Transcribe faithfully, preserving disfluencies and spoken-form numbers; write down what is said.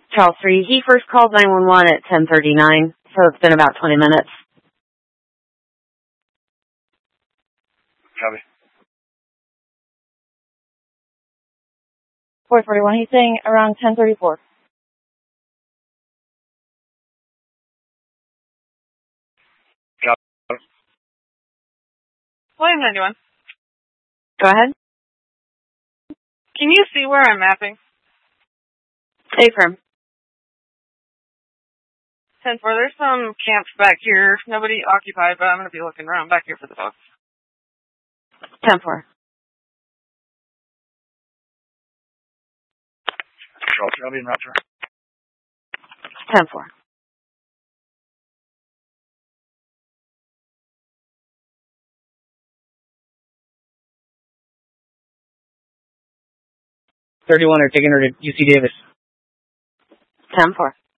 Charles three, he first called nine one one at ten thirty-nine, so it's been about twenty minutes. Copy. four forty-one, he's saying around ten thirty-four. Copy. William ninety-one. Go ahead. Can you see where I'm mapping? A-firm. ten four, there's some camps back here. Nobody occupied, but I'm going to be looking around back here for the dogs. ten four. Charles, I'll be in route, sir. ten four. thirty-one are taking her to U C Davis. ten four.